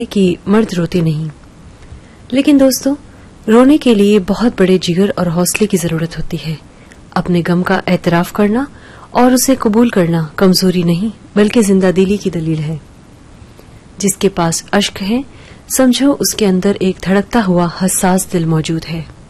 कि मर्द रोते नहीं, लेकिन दोस्तों रोने के लिए बहुत बड़े जिगर और हौसले की जरूरत होती है। अपने गम का एतराफ करना और उसे कबूल करना कमजोरी नहीं बल्कि जिंदादिली की दलील है। जिसके पास अश्क है समझो उसके अंदर एक धड़कता हुआ हसास दिल मौजूद है।